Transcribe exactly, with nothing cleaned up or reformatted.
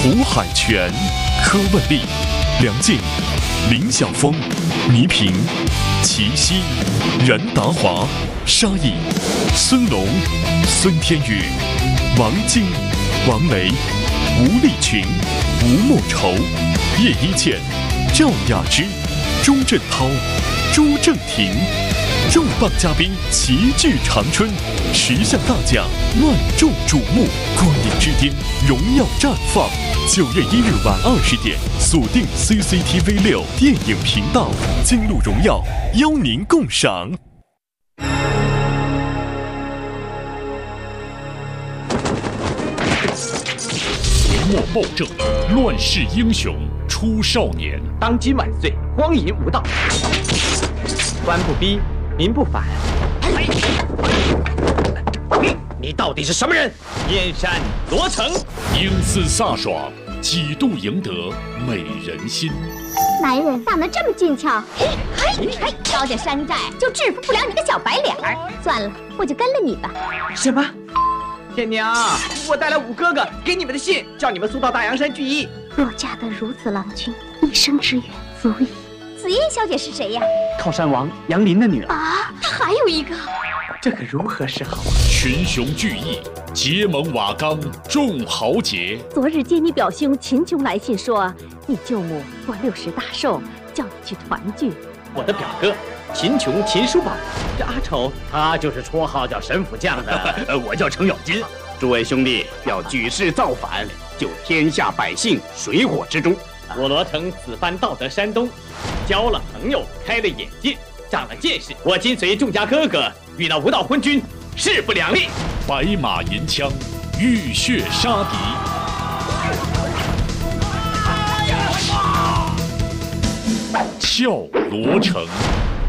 胡海泉、柯问丽、梁静、林晓峰、倪萍、齐溪、任达华、沙溢、孙龙、孙天宇、王晶、王雷、吴丽群、吴莫愁、叶一茜、赵雅芝、钟镇涛、朱正廷。重磅嘉宾齐聚长春，十项大奖万众瞩目，光影之巅，荣耀绽放。九月一日晚二十点，锁定 C C T V 六电影频道，金鹿荣耀邀您共赏。 隋末暴政，乱世英雄出少年。 当今万岁，荒淫无道，官不逼，民不反。你到底是什么人？燕山罗成， 英姿飒爽，几度赢得美人心。 男人长得这么俊俏，嘿，嘿，嘿，交点山寨就制服不了你个小白脸儿。算了，我就跟了你吧。 什么？天娘，我带来五哥哥给你们的信，叫你们速到大洋山聚义。 若嫁得如此郎君，一生之愿足矣。紫燕小姐是谁呀？ 靠山王杨林的女儿啊，她还有一个。 这可如何是好？ 群雄聚义，结盟瓦岗，众豪杰。 昨日接你表兄秦琼来信说，你舅母过六十大寿，叫你去团聚。 我的表哥秦琼，秦叔宝，这阿丑他就是绰号叫神府将的，我叫程咬金。 诸位兄弟要举事造反，救天下百姓水火之中。 我罗成此番到得山东，交了朋友，开了眼界，长了见识。我今随众家哥哥与那无道昏君势不两立。 白马银枪，浴血杀敌。笑罗成。